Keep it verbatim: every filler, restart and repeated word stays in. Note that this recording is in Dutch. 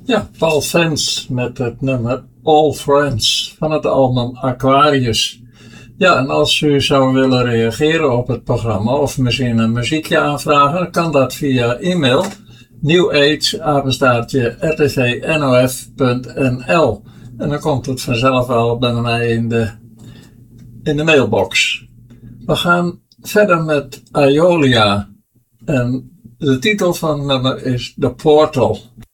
Ja, Paul Fens met het nummer All Friends van het album Aquarius. Ja, en als u zou willen reageren op het programma of misschien een muziekje aanvragen, kan dat via e-mail newage apenstaartje r t v n o f punt n l. En dan komt het vanzelf wel bij mij in de, in de mailbox. We gaan verder met Aeolia. En de titel van het nummer is The Portal.